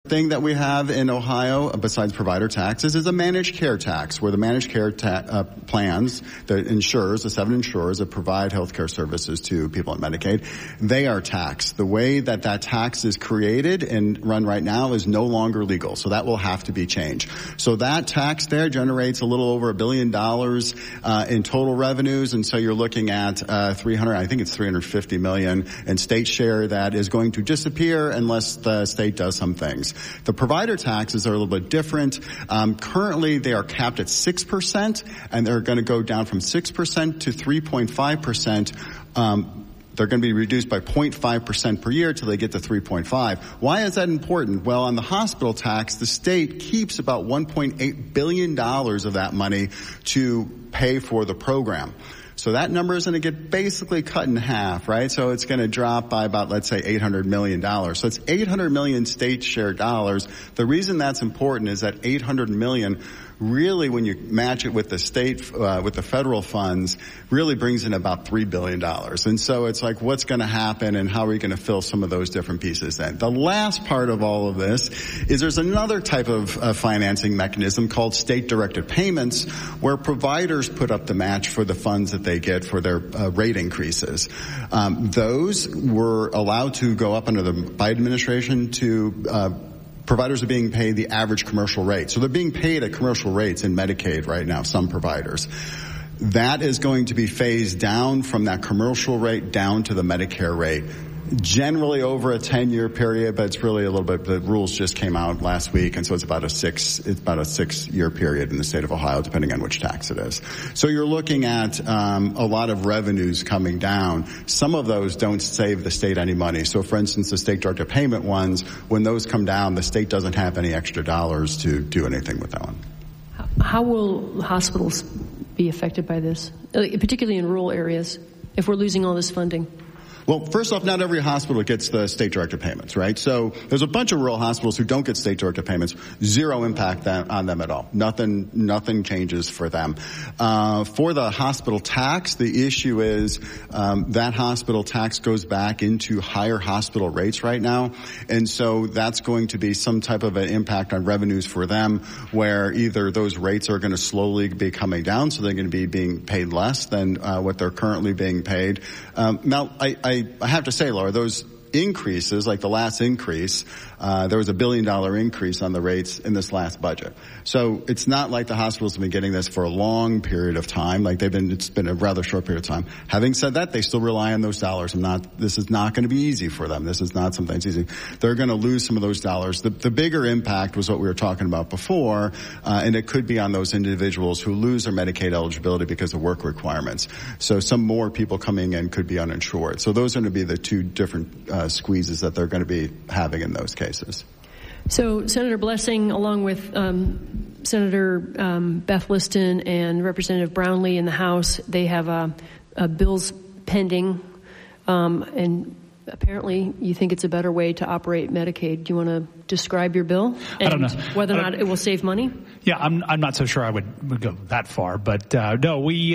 thing that we have in Ohio, besides provider taxes, is a managed care tax, where the managed care plans, the insurers, the 7 insurers that provide health care services to people on Medicaid, they are taxed. The way that tax is created and run right now is no longer legal, so that will have to be changed. So that tax there generates a little over $1 billion in total revenues, and so you're looking at $350 million in state share that is going to disappear unless the state does some things. The provider taxes are a little bit different. Currently, they are capped at 6%, and they're going to go down from 6% to 3.5%. They're going to be reduced by 0.5% per year till they get to 3.5. Why is that important? Well, on the hospital tax, the state keeps about $1.8 billion of that money to pay for the program. So that number is going to get basically cut in half, right? So it's going to drop by about, let's say, $800 million. So it's 800 million state share dollars. The reason that's important is that 800 million really, when you match it with the state, with the federal funds, really brings in about $3 billion. And so it's like, what's going to happen and how are we going to fill some of those different pieces in? The last part of all of this is there's another type of financing mechanism called state-directed payments, where providers put up the match for the funds that they get for their rate increases. Those were allowed to go up under the Biden administration to providers are being paid the average commercial rate. So they're being paid at commercial rates in Medicaid right now, some providers. That is going to be phased down from that commercial rate down to the Medicare rate, generally over a 10-year period, but it's really a little bit, the rules just came out last week, and so it's about a 6-year period in the state of Ohio, depending on which tax it is. So you're looking at a lot of revenues coming down. Some of those don't save the state any money. So, for instance, the state-directed payment ones, when those come down, the state doesn't have any extra dollars to do anything with that one. How will hospitals be affected by this, particularly in rural areas, if we're losing all this funding? Well, first off, not every hospital gets the state-directed payments, right? So there's a bunch of rural hospitals who don't get state-directed payments. Zero impact on them at all. Nothing changes for them. For the hospital tax, the issue is that hospital tax goes back into higher hospital rates right now. And so that's going to be some type of an impact on revenues for them, where either those rates are going to slowly be coming down, so they're going to be being paid less than what they're currently being paid. Now, I have to say, Laura, those increases, like the last increase, there was $1 billion increase on the rates in this last budget. So it's not like the hospitals have been getting this for a long period of time. It's been a rather short period of time. Having said that, they still rely on those dollars. This is not going to be easy for them. This is not something that's easy. They're going to lose some of those dollars. The bigger impact was what we were talking about before, and it could be on those individuals who lose their Medicaid eligibility because of work requirements. So some more people coming in could be uninsured. So those are going to be the two different squeezes that they're going to be having in those cases. So Senator Blessing, along with Senator Beth Liston and Representative Brownlee in the House, they have bills pending, and apparently you think it's a better way to operate Medicaid. Do you want to describe your bill? And I don't know whether or not it will save money? Yeah, I'm not so sure I would go that far, but no, we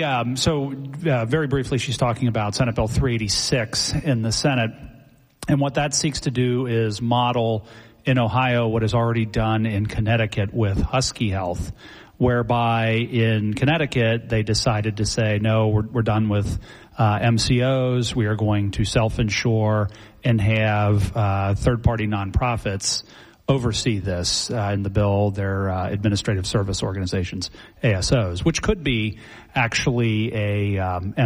very briefly, she's talking about Senate Bill 386 in the Senate. And what that seeks to do is model in Ohio what is already done in Connecticut with Husky Health, whereby in Connecticut they decided to say, no, we're done with MCOs. We are going to self-insure and have third-party nonprofits oversee this in the bill, their administrative service organizations, ASOs, which could be actually a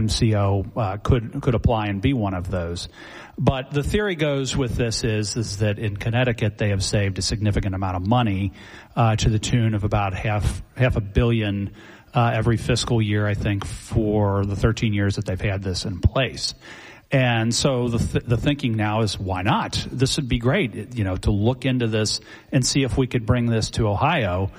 MCO could apply and be one of those. But the theory goes with this is that in Connecticut they have saved a significant amount of money to the tune of about half $500 million every fiscal year, I think, for the 13 years that they've had this in place. And so the thinking now is, why not? This would be great, to look into this and see if we could bring this to Ohio.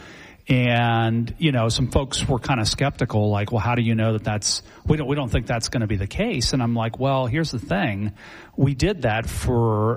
And, some folks were kind of skeptical, like, well, how do you know that we don't think that's going to be the case. And I'm like, well, here's the thing. We did that for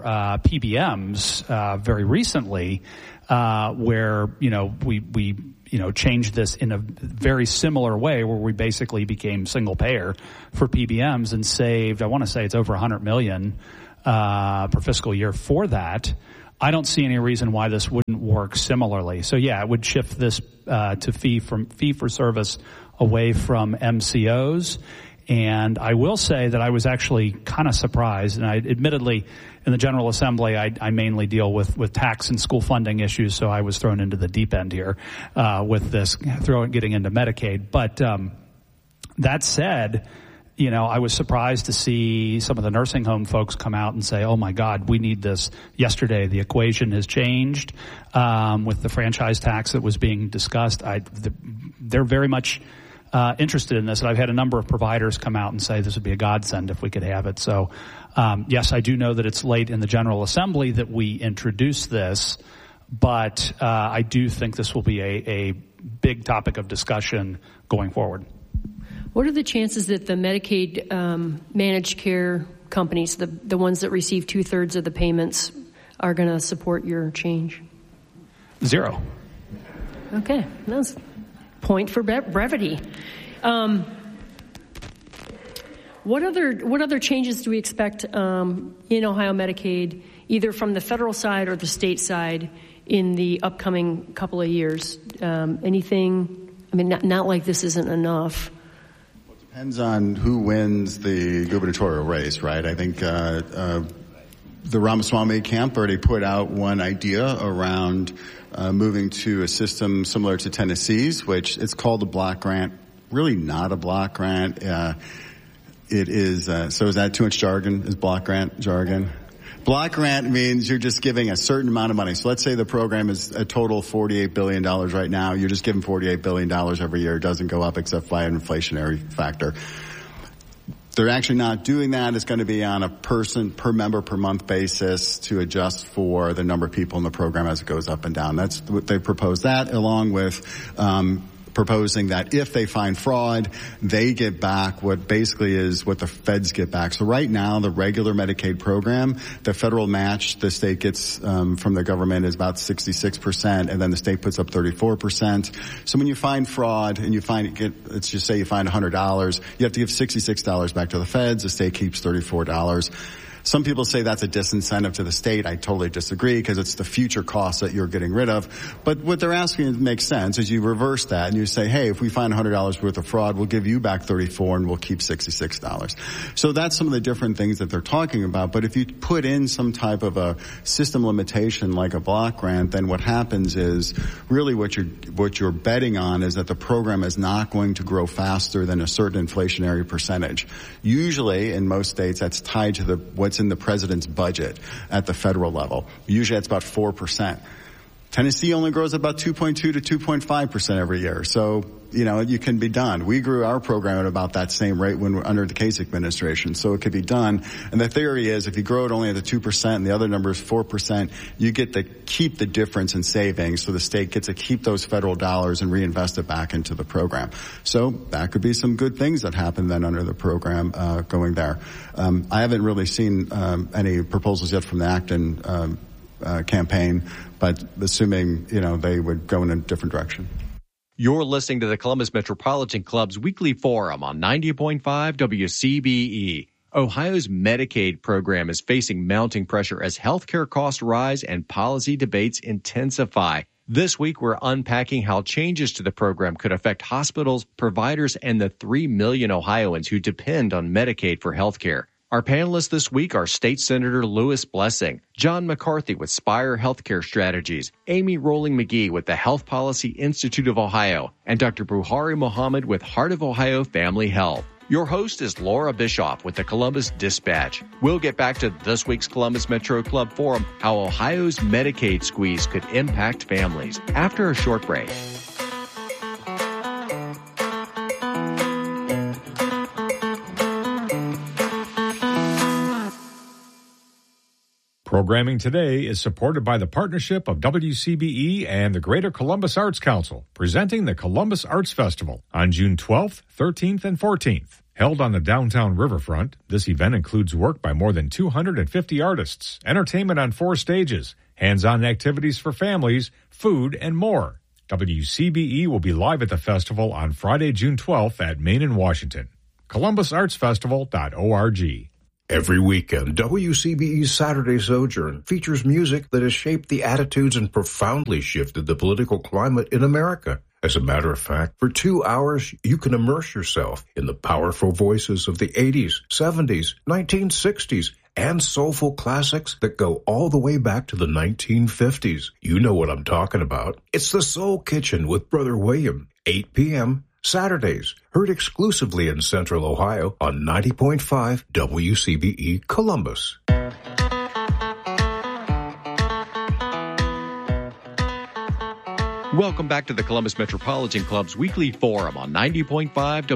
PBMs very recently, where, we changed this in a very similar way, where we basically became single payer for PBMs and saved, I want to say it's over $100 million per fiscal year for that. I don't see any reason why this wouldn't work similarly. So yeah, it would shift this to fee for service away from MCOs. And I will say that I was actually kind of surprised, and I admittedly in the General Assembly I mainly deal with tax and school funding issues, so I was thrown into the deep end here with this getting into Medicaid. But that said, I was surprised to see some of the nursing home folks come out and say, oh my God, we need this yesterday. The equation has changed with the franchise tax that was being discussed. They're very much interested in this, and I've had a number of providers come out and say this would be a godsend if we could have it. So, yes, I do know that it's late in the General Assembly that we introduce this, but I do think this will be a big topic of discussion going forward. What are the chances that the Medicaid managed care companies, the ones that receive 2/3 of the payments, are going to support your change? 0. Okay, that's point for brevity. What other changes do we expect in Ohio Medicaid, either from the federal side or the state side, in the upcoming couple of years? Anything? I mean, not like this isn't enough. Well, it depends on who wins the gubernatorial race, right? I think the Ramaswamy camp already put out one idea around moving to a system similar to Tennessee's, which it's called a block grant. Really not a block grant. It is, so is that too much jargon? Is block grant jargon? Block grant means you're just giving a certain amount of money. So let's say the program is a total $48 billion right now. You're just giving $48 billion every year. It doesn't go up except by an inflationary factor. They're actually not doing that. It's going to be on a person per member per month basis to adjust for the number of people in the program as it goes up and down. That's what they proposed, that along with proposing that if they find fraud, they get back what basically is what the feds get back. So right now, the regular Medicaid program, the federal match the state gets from the government is about 66%, and then the state puts up 34%. So when you find fraud and let's just say you find $100, you have to give $66 back to the feds. The state keeps $34. Some people say that's a disincentive to the state. I totally disagree because it's the future costs that you're getting rid of. But what they're asking makes sense is you reverse that and you say, hey, if we find $100 worth of fraud, we'll give you back $34 and we'll keep $66. So that's some of the different things that they're talking about. But if you put in some type of a system limitation like a block grant, then what happens is really what you're betting on is that the program is not going to grow faster than a certain inflationary percentage. Usually in most states that's tied to what's in the president's budget at the federal level. Usually that's about 4%. Tennessee only grows about 2.2 to 2.5% every year. So, you can be done. We grew our program at about that same rate when we're under the Kasich administration. So it could be done. And the theory is if you grow it only at the 2% and the other number is 4%, you get to keep the difference in savings. So the state gets to keep those federal dollars and reinvest it back into the program. So that could be some good things that happen then under the program going there. I haven't really seen any proposals yet from the Acton campaign, but assuming, they would go in a different direction. You're listening to the Columbus Metropolitan Club's weekly forum on 90.5 WCBE. Ohio's Medicaid program is facing mounting pressure as healthcare costs rise and policy debates intensify. This week, we're unpacking how changes to the program could affect hospitals, providers, and the 3 million Ohioans who depend on Medicaid for healthcare. Our panelists this week are State Senator Louis Blessing, John McCarthy with Spire Healthcare Strategies, Amy Rolling McGee with the Health Policy Institute of Ohio, and Dr. Buhari Mohammed with Heart of Ohio Family Health. Your host is Laura Bischoff with the Columbus Dispatch. We'll get back to this week's Columbus Metro Club Forum, how Ohio's Medicaid squeeze could impact families, after a short break. Programming today is supported by the partnership of WCBE and the Greater Columbus Arts Council, presenting the Columbus Arts Festival on June 12th, 13th, and 14th. Held on the downtown riverfront, this event includes work by more than 250 artists, entertainment on 4 stages, hands-on activities for families, food, and more. WCBE will be live at the festival on Friday, June 12th at Main and Washington. ColumbusArtsFestival.org. Every weekend, WCBE's Saturday Sojourn features music that has shaped the attitudes and profoundly shifted the political climate in America. As a matter of fact, for 2 hours, you can immerse yourself in the powerful voices of the 80s, 70s, 1960s, and soulful classics that go all the way back to the 1950s. You know what I'm talking about. It's the Soul Kitchen with Brother William, 8 p.m., Saturdays, heard exclusively in Central Ohio on 90.5 WCBE Columbus. Welcome back to the Columbus Metropolitan Club's weekly forum on 90.5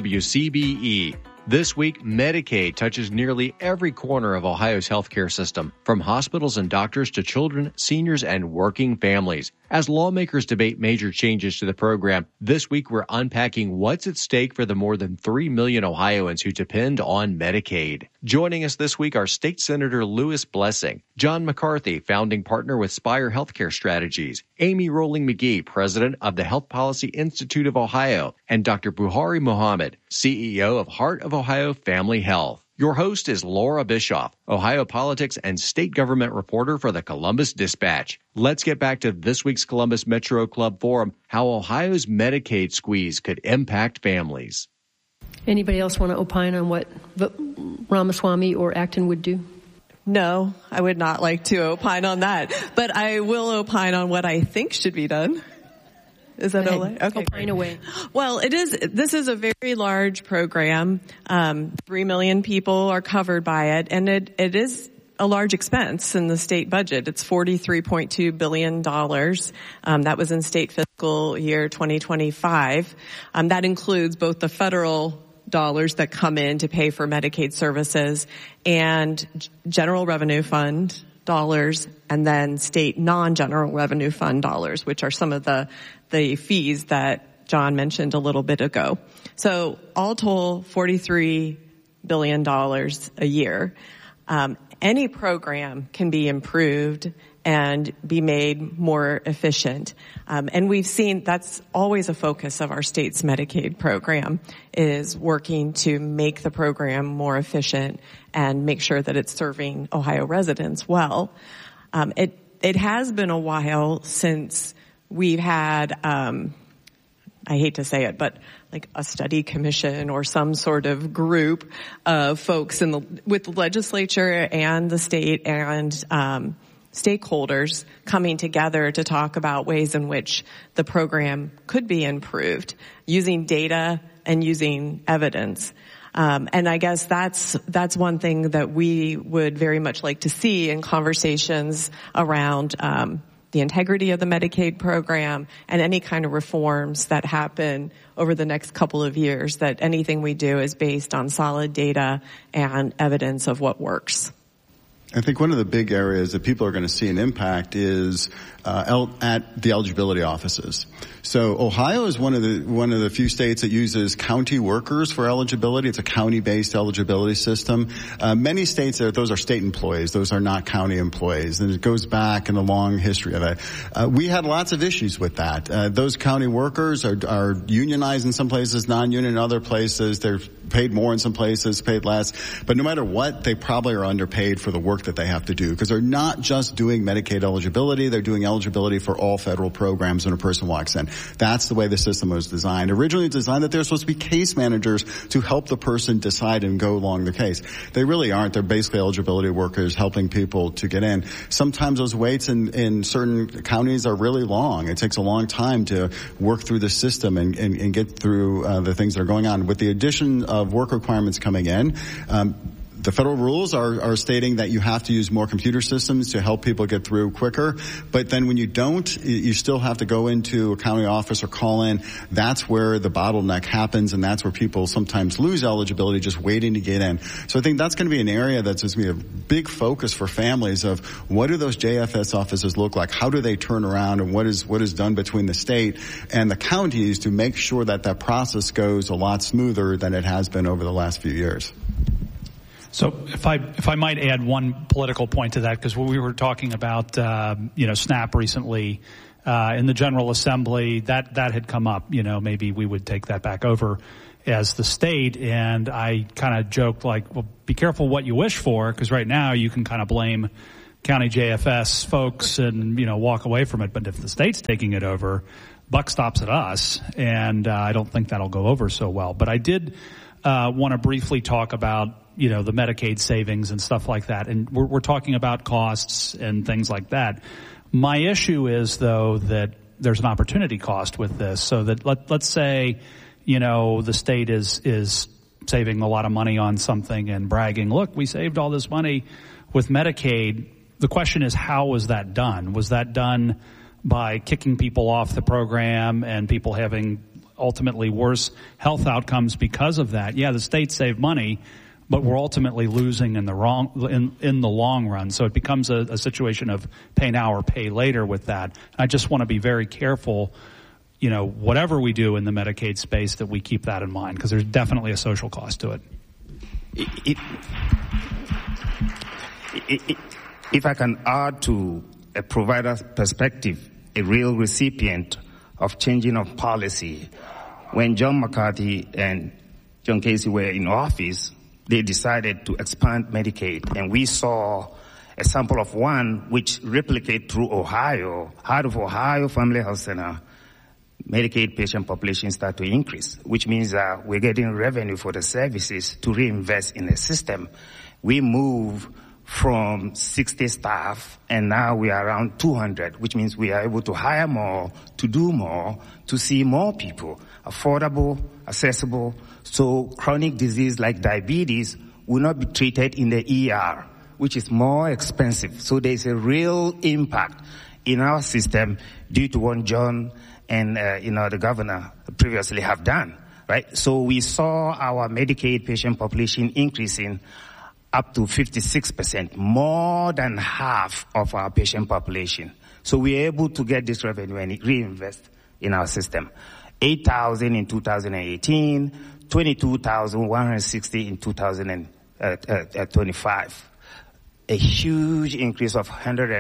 WCBE. This week, Medicaid touches nearly every corner of Ohio's healthcare system, from hospitals and doctors to children, seniors, and working families. As lawmakers debate major changes to the program, this week we're unpacking what's at stake for the more than 3 million Ohioans who depend on Medicaid. Joining us this week are State Senator Louis Blessing, John McCarthy, founding partner with Spire Healthcare Strategies, Amy Rolling McGee, president of the Health Policy Institute of Ohio, and Dr. Buhari Mohammed, CEO of Heart of Ohio Family Health. Your host is Laura Bischoff, Ohio politics and state government reporter for the Columbus Dispatch. Let's get back to this week's Columbus Metro Club Forum, how Ohio's Medicaid squeeze could impact families. Anybody else want to opine on what Ramaswamy or Acton would do? No, I would not like to opine on that, but I will opine on what I think should be done. Is that okay? Opine away. Well, this is a very large program. 3 million people are covered by it, and it is a large expense in the state budget. It's $43.2 billion. That was in state fiscal year 2025. That includes both the federal dollars that come in to pay for Medicaid services and general revenue fund dollars, and then state non-general revenue fund dollars, which are some of the fees that John mentioned a little bit ago. So all told, $43 billion a year. Any program can be improved and be made more efficient. And we've seen that's always a focus of our state's Medicaid program, is working to make the program more efficient and make sure that it's serving Ohio residents well. It has been a while since we've had, I hate to say it, but like a study commission or some sort of group of folks with the legislature and the state and stakeholders coming together to talk about ways in which the program could be improved using data and using evidence. And I guess that's one thing that we would very much like to see in conversations around the integrity of the Medicaid program and any kind of reforms that happen over the next couple of years, that anything we do is based on solid data and evidence of what works. I think one of the big areas that people are going to see an impact is at the eligibility offices. So Ohio is one of the few states that uses county workers for eligibility. It's a county-based eligibility system. Many states, those are state employees. Those are not county employees. And it goes back in a long history of that. We had lots of issues with that. Those county workers are unionized in some places, non-union in other places. They're paid more in some places, paid less. But no matter what, they probably are underpaid for the work that they have to do, because they're not just doing Medicaid eligibility, they're doing eligibility for all federal programs when a person walks in. That's the way the system was designed. Originally it was designed that they're supposed to be case managers to help the person decide and go along the case. They really aren't. They're basically eligibility workers helping people to get in. Sometimes those waits in certain counties are really long. It takes a long time to work through the system and get through the things that are going on. With the addition of work requirements coming in, the federal rules are stating that you have to use more computer systems to help people get through quicker. But then when you don't, you still have to go into a county office or call in. That's where the bottleneck happens, and that's where people sometimes lose eligibility just waiting to get in. So I think that's going to be an area that's going to be a big focus for families of what do those JFS offices look like? How do they turn around, and what is done between the state and the counties to make sure that that process goes a lot smoother than it has been over the last few years? So if I might add one political point to that, because we were talking about SNAP recently in the General Assembly, that had come up. Maybe we would take that back over as the state. And I kind of joked like, well, be careful what you wish for, because right now you can kind of blame county JFS folks and, walk away from it. But if the state's taking it over, buck stops at us. And I don't think that'll go over so well. But I did want to briefly talk about, the Medicaid savings and stuff like that. And we're talking about costs and things like that. My issue is, though, that there's an opportunity cost with this. So that let's say, the state is saving a lot of money on something and bragging, look, we saved all this money with Medicaid. The question is, how was that done? Was that done by kicking people off the program and people having ultimately worse health outcomes because of that? Yeah, the state saved money, but we're ultimately losing in the long run. So it becomes a situation of pay now or pay later with that. I just want to be very careful, whatever we do in the Medicaid space, that we keep that in mind, because there's definitely a social cost to it. If I can add to a provider's perspective, a real recipient of changing of policy, when John McCarthy and John Casey were in office, they decided to expand Medicaid, and we saw a sample of one which replicated through Ohio. Out of Ohio Family Health Center, Medicaid patient population start to increase, which means that we're getting revenue for the services to reinvest in the system. We move from 60 staff, and now we are around 200, which means we are able to hire more, to do more, to see more people, affordable, accessible, so chronic disease like diabetes will not be treated in the ER, which is more expensive. So there's a real impact in our system due to what John and the governor previously have done, right? So we saw our Medicaid patient population increasing up to 56%, more than half of our patient population. So we're able to get this revenue and reinvest in our system. 8,000 in 2018, 22,160 in 2025. A huge increase of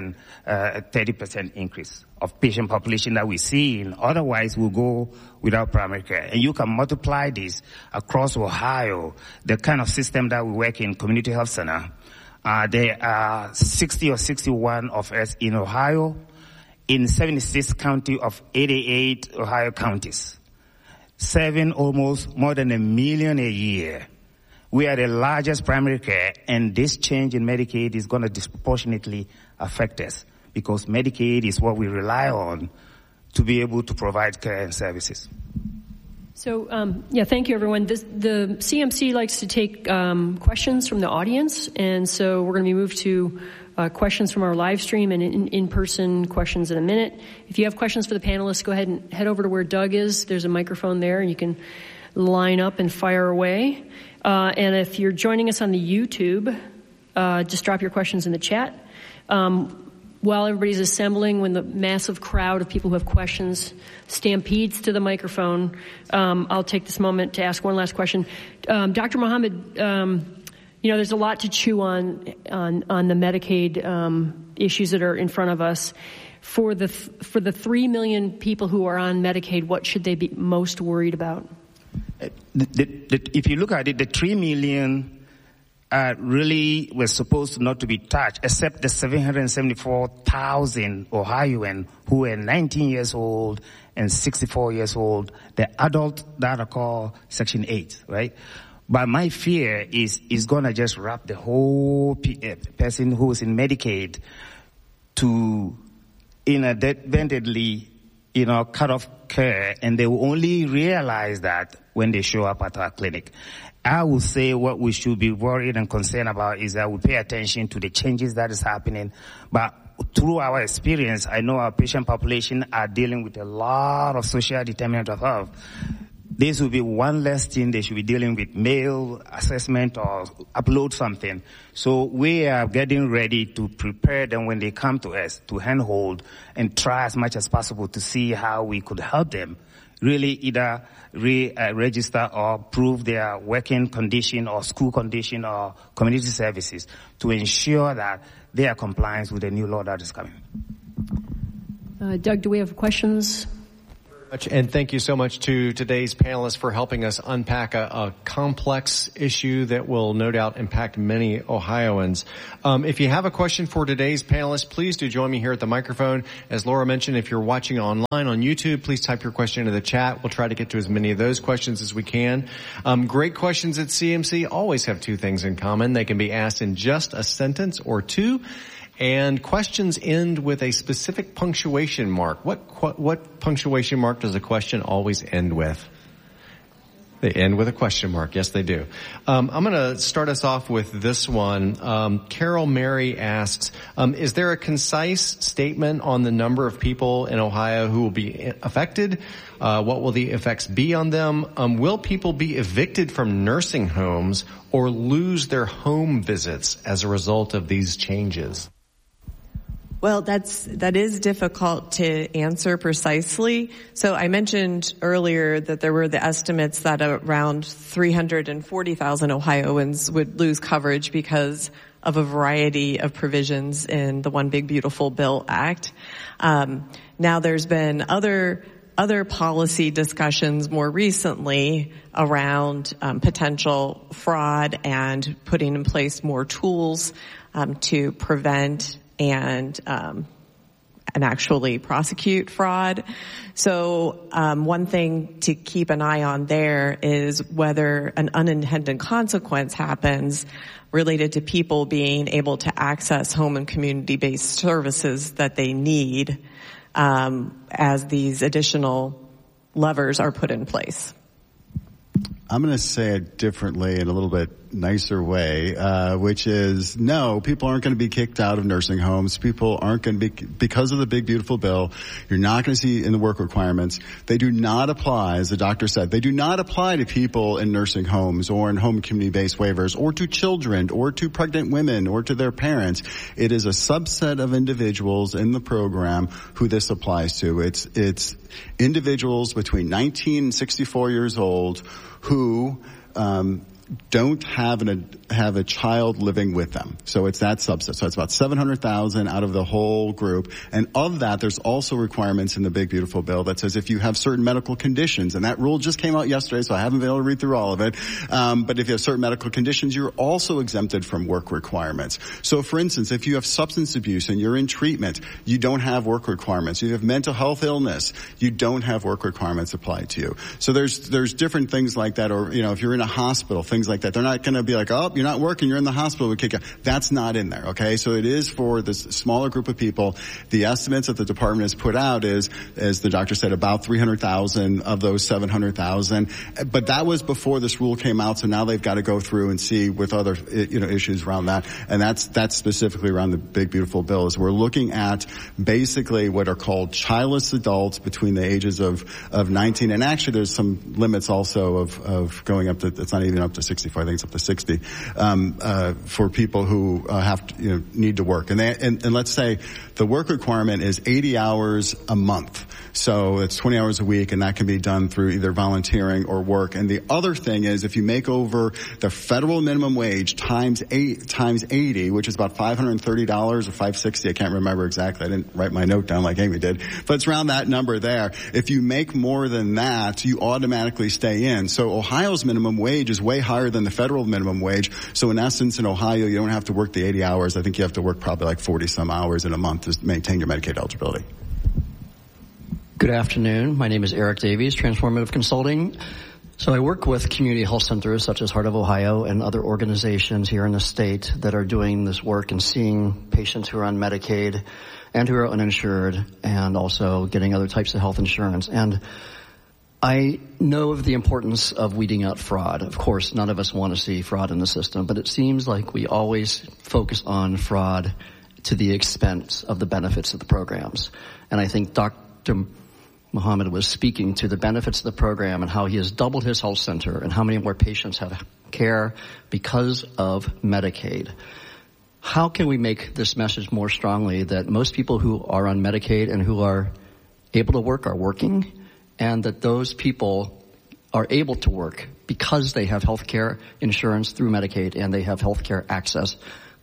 130% increase of patient population that we see in. Otherwise, we'll go without primary care. And you can multiply this across Ohio, the kind of system that we work in community health center. There are 60 or 61 of us in Ohio, in 76 county of 88 Ohio counties, serving almost more than 1 million a year. We are the largest primary care, and this change in Medicaid is going to disproportionately affect us, because Medicaid is what we rely on to be able to provide care and services. So, thank you, everyone. The CMC likes to take questions from the audience, and so we're going to be moved to questions from our live stream and in-person questions in a minute. If you have questions for the panelists, go ahead and head over to where Doug is. There's a microphone there, and you can line up and fire away. And if you're joining us on the YouTube, just drop your questions in the chat. While everybody's assembling, when the massive crowd of people who have questions stampedes to the microphone, I'll take this moment to ask one last question. Dr. Mohammed, there's a lot to chew on the Medicaid issues that are in front of us. For the 3 million people who are on Medicaid, what should they be most worried about? If you look at it, the 3 million really was supposed not to be touched, except the 774,000 Ohioans who are 19 years old and 64 years old, the adult that are called Section 8, right? But my fear is going to just wrap the whole person who's in Medicaid to inadvertently, cut off care, and they will only realize that when they show up at our clinic. I would say what we should be worried and concerned about is that we pay attention to the changes that is happening. But through our experience, I know our patient population are dealing with a lot of social determinant of health. This will be one less thing they should be dealing with, mail assessment or upload something. So we are getting ready to prepare them when they come to us to handhold and try as much as possible to see how we could help them really either register or prove their working condition or school condition or community services to ensure that they are compliant with the new law that is coming. Doug, do we have questions? And thank you so much to today's panelists for helping us unpack a complex issue that will no doubt impact many Ohioans. If you have a question for today's panelists, please do join me here at the microphone. As Laura mentioned, if you're watching online on YouTube, please type your question into the chat. We'll try to get to as many of those questions as we can. Great questions at CMC always have two things in common. They can be asked in just a sentence or two. And questions end with a specific punctuation mark. What punctuation mark does a question always end with? They end with a question mark. Yes, they do. I'm going to start us off with this one. Carol Mary asks, is there a concise statement on the number of people in Ohio who will be affected? What will the effects be on them? Will people be evicted from nursing homes or lose their home visits as a result of these changes? Well, that is difficult to answer precisely. So I mentioned earlier that there were the estimates that around 340,000 Ohioans would lose coverage because of a variety of provisions in the One Big Beautiful Bill Act. Now there's been other policy discussions more recently around potential fraud and putting in place more tools to prevent and actually prosecute fraud. So one thing to keep an eye on there is whether an unintended consequence happens related to people being able to access home and community-based services that they need as these additional levers are put in place. I'm going to say it differently in a little bit nicer way, which is no, people aren't going to be kicked out of nursing homes. People aren't going to be, because of the Big Beautiful Bill, you're not going to see in the work requirements. They do not apply, as the doctor said, they do not apply to people in nursing homes or in home community-based waivers or to children or to pregnant women or to their parents. It is a subset of individuals in the program who this applies to. It's individuals between 19 and 64 years old who don't have a child living with them. So it's that subset. So it's about 700,000 out of the whole group. And of that, there's also requirements in the Big Beautiful Bill that says if you have certain medical conditions, and that rule just came out yesterday, so I haven't been able to read through all of it. But if you have certain medical conditions, you're also exempted from work requirements. So for instance, if you have substance abuse and you're in treatment, you don't have work requirements. You have mental health illness, you don't have work requirements applied to you. So there's different things like that. Or, if you're in a hospital, things like that. They're not going to be like, oh, you're not working, you're in the hospital, we kick you. That's not in there, okay? So it is for this smaller group of people. The estimates that the department has put out is, as the doctor said, about 300,000 of those 700,000. But that was before this rule came out, so now they've got to go through and see with other, issues around that. And that's specifically around the Big Beautiful Bill, is we're looking at basically what are called childless adults between the ages of 19, and actually there's some limits also of going up to, it's not even up to 64, I think it's up to 60, for people who have to, need to work. And let's say the work requirement is 80 hours a month. So it's 20 hours a week, and that can be done through either volunteering or work. And the other thing is, if you make over the federal minimum wage times 80, which is about $530 or $560, I can't remember exactly. I didn't write my note down like Amy did, but it's around that number there. If you make more than that, you automatically stay in. So Ohio's minimum wage is way higher than the federal minimum wage. So in essence, in Ohio, you don't have to work the 80 hours. I think you have to work probably like 40 some hours in a month to maintain your Medicaid eligibility. Good afternoon. My name is Eric Davies, Transformative Consulting. So I work with community health centers such as Heart of Ohio and other organizations here in the state that are doing this work and seeing patients who are on Medicaid and who are uninsured, and also getting other types of health insurance. And I know of the importance of weeding out fraud. Of course, none of us want to see fraud in the system, but it seems like we always focus on fraud to the expense of the benefits of the programs. And I think Dr. Muhammad was speaking to the benefits of the program and how he has doubled his health center and how many more patients have care because of Medicaid. How can we make this message more strongly that most people who are on Medicaid and who are able to work are working, and that those people are able to work because they have health care insurance through Medicaid and they have health care access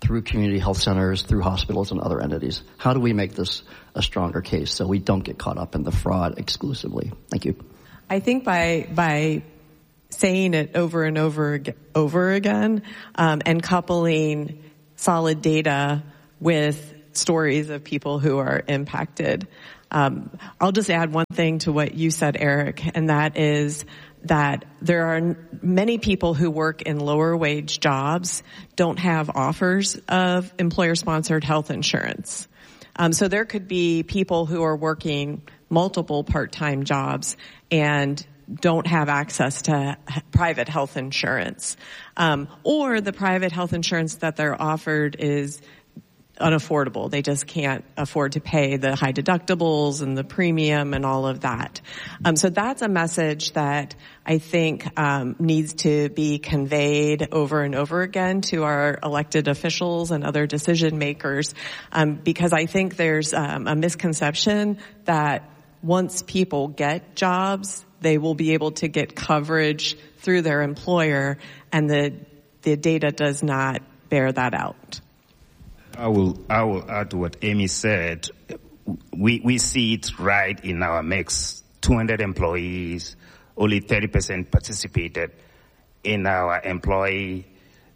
through community health centers, through hospitals and other entities. How do we make this a stronger case so we don't get caught up in the fraud exclusively? Thank you. I think by saying it over and over again, and coupling solid data with stories of people who are impacted. I'll just add one thing to what you said, Eric, and that is that there are many people who work in lower wage jobs don't have offers of employer-sponsored health insurance. So there could be people who are working multiple part-time jobs and don't have access to private health insurance. Or the private health insurance that they're offered is unaffordable. They just can't afford to pay the high deductibles and the premium and all of that. So that's a message that I think needs to be conveyed over and over again to our elected officials and other decision makers, because I think there's a misconception that once people get jobs, they will be able to get coverage through their employer, and the data does not bear that out. I will add to what Amy said. We see it right in our mix. 200 employees, only 30% participated in our employee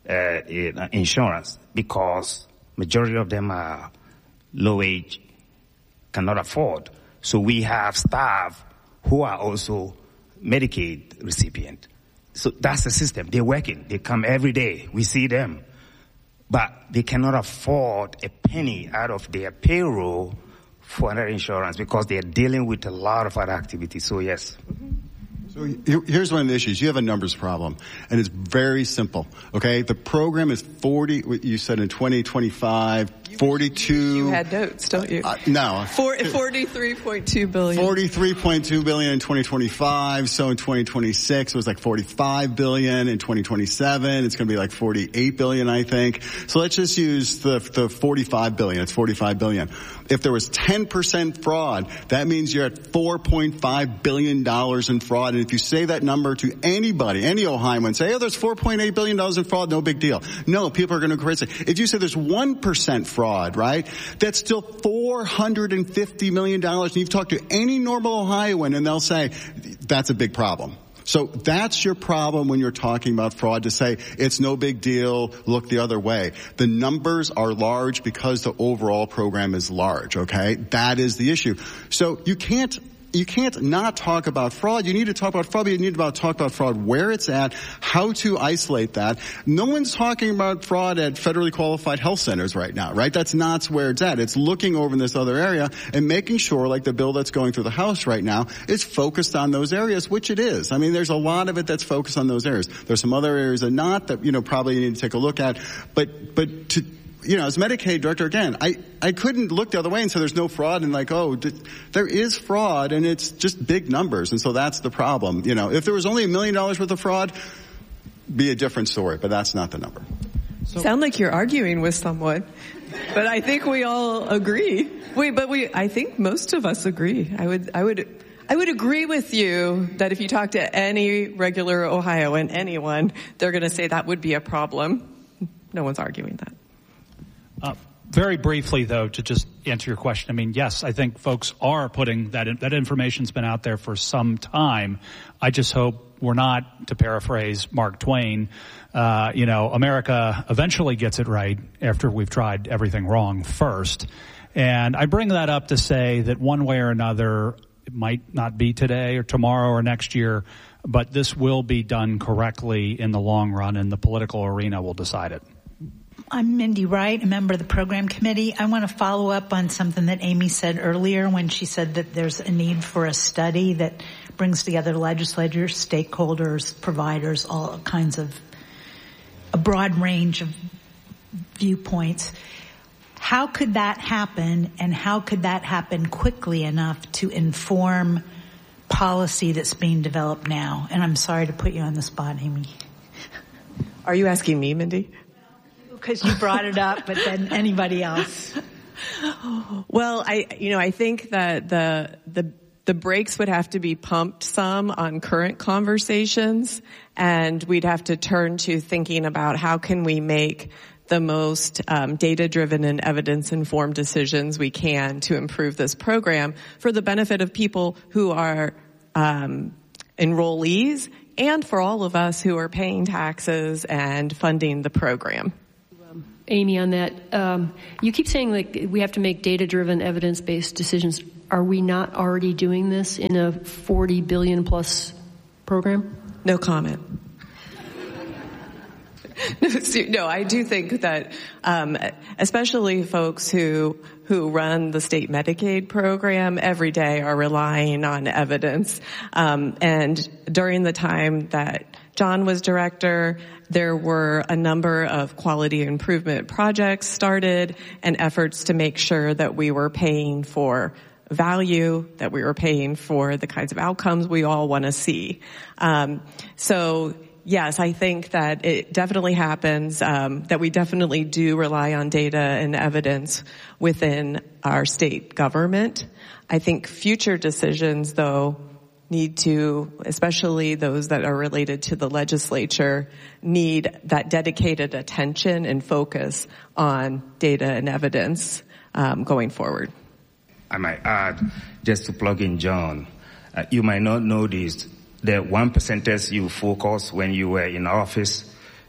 insurance because majority of them are low wage, cannot afford. So we have staff who are also Medicaid recipient. So that's the system. They're working. They come every day. We see them. But they cannot afford a penny out of their payroll for another insurance because they're dealing with a lot of other activities. So yes. So here's one of the issues. You have a numbers problem, and it's very simple. Okay, the program is 40. You said in 2025, 42. You had notes, don't you? No. 43.2 billion. 43.2 billion in 2025. So in 2026, it was like 45 billion. In 2027, it's going to be like 48 billion, I think. So let's just use the 45 billion. It's 45 billion. If there was 10% fraud, that means you're at $4.5 billion in fraud. And if you say that number to anybody, any Ohioan, say, oh, there's $4.8 billion in fraud, no big deal. No, people are going to go crazy. If you say there's 1% fraud, right, that's still $450 million. And you've talked to any normal Ohioan, and they'll say, that's a big problem. So that's your problem when you're talking about fraud, to say it's no big deal, look the other way. The numbers are large because the overall program is large, okay? That is the issue. So you can't not talk about fraud. You need to talk about fraud, but you need to talk about fraud where it's at, how to isolate that. No one's talking about fraud at federally qualified health centers right now, right? That's not where it's at. It's looking over in this other area and making sure, like the bill that's going through the House right now, is focused on those areas, which it is. I mean, there's a lot of it that's focused on those areas. There's some other areas that not, that, probably you need to take a look at. But to, as Medicaid director, again, I couldn't look the other way and say there's no fraud and there is fraud, and it's just big numbers. And so that's the problem. If there was only $1 million worth of fraud, be a different story, but that's not the number. So, sound like you're arguing with someone, but I think we all agree. I think most of us agree. I would agree with you that if you talk to any regular Ohioan, anyone, they're going to say that would be a problem. No one's arguing that. Very briefly, though, to just answer your question, I mean, yes, I think folks are putting that information's been out there for some time. I just hope we're not, to paraphrase Mark Twain, America eventually gets it right after we've tried everything wrong first. And I bring that up to say that one way or another, it might not be today or tomorrow or next year, but this will be done correctly in the long run, and the political arena will decide it. I'm Mindy Wright, a member of the program committee. I want to follow up on something that Amy said earlier when she said that there's a need for a study that brings together legislators, stakeholders, providers, all kinds of a broad range of viewpoints. How could that happen, and how could that happen quickly enough to inform policy that's being developed now? And I'm sorry to put you on the spot, Amy. Are you asking me, Mindy? Because you brought it up, but then anybody else. Well, I think that the brakes would have to be pumped some on current conversations, and we'd have to turn to thinking about how can we make the most data-driven and evidence-informed decisions we can to improve this program for the benefit of people who are enrollees and for all of us who are paying taxes and funding the program. Amy, on that, you keep saying like we have to make data-driven, evidence-based decisions. Are we not already doing this in a $40 billion plus program? No comment. No, I do think that, especially folks who run the state Medicaid program every day are relying on evidence. And during the time that John was director, there were a number of quality improvement projects started and efforts to make sure that we were paying for value, that we were paying for the kinds of outcomes we all want to see. So yes, I think that it definitely happens, that we definitely do rely on data and evidence within our state government. I think future decisions, though, need to, especially those that are related to the legislature, need that dedicated attention and focus on data and evidence going forward. I might add, just to plug in John, you might not know this, the 1% you focus when you were in office,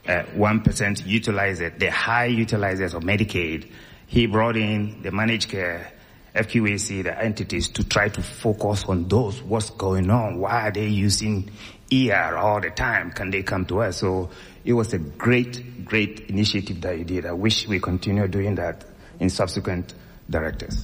1% utilize it, the high utilizers of Medicaid. He brought in the managed care, FQAC, the entities, to try to focus on those. What's going on? Why are they using ER all the time? Can they come to us? So it was a great, great initiative that you did. I wish we continue doing that in subsequent directors.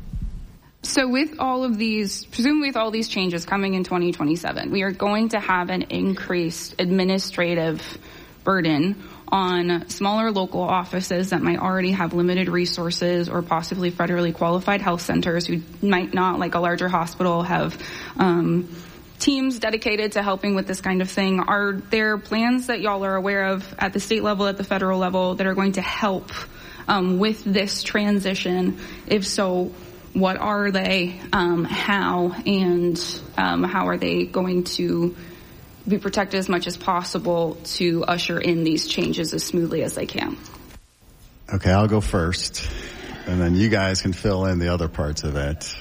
So with all of these, presumably with all these changes coming in 2027, we are going to have an increased administrative burden on smaller local offices that might already have limited resources or possibly federally qualified health centers who might not, like a larger hospital, have teams dedicated to helping with this kind of thing. Are there plans that y'all are aware of at the state level, at the federal level, that are going to help with this transition? If so, what are they, how, and how are they going to be protected as much as possible to usher in these changes as smoothly as they can? Okay, I'll go first, and then you guys can fill in the other parts of it.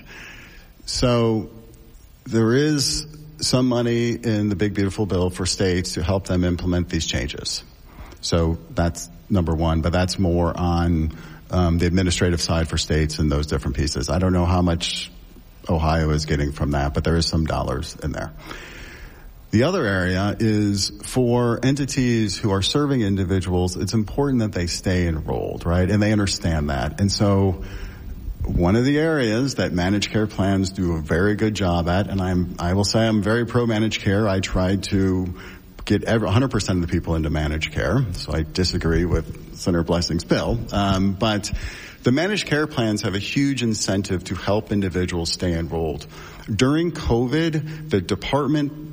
So there is some money in the Big Beautiful Bill for states to help them implement these changes. So that's number one, but that's more on the administrative side for states and those different pieces. I don't know how much Ohio is getting from that, but there is some dollars in there. The other area is for entities who are serving individuals, it's important that they stay enrolled, right? And they understand that. And so one of the areas that managed care plans do a very good job at, and I will say I'm very pro managed care. I tried to get 100% of the people into managed care, so I disagree with Senator Blessing's bill. But the managed care plans have a huge incentive to help individuals stay enrolled. During COVID, the department